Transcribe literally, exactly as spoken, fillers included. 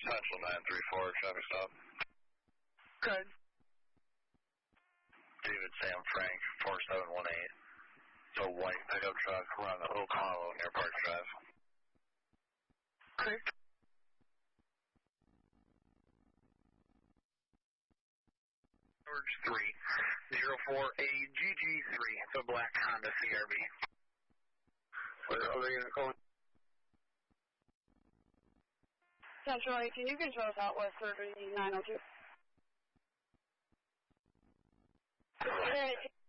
Central nine three four, traffic stop. Good. David Sam Frank, four seven one eight. It's a white pickup truck around the Oak Hollow near Park Drive. Okay. George three zero four A G G three. It's a black Honda C R V. Where are they going? Central eighteen, you can show us out west thirty-nine oh two.